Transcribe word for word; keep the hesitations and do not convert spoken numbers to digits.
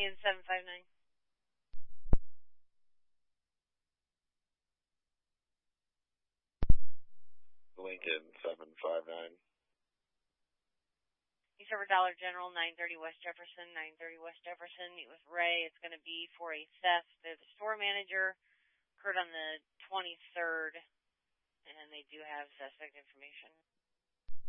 Lincoln seven five nine. Lincoln seven five nine. You serve Dollar General, nine thirty West Jefferson, nine thirty West Jefferson. Meet with Ray. It's going to be for a theft. They're the store manager. Occurred on the twenty-third, and they do have suspect information.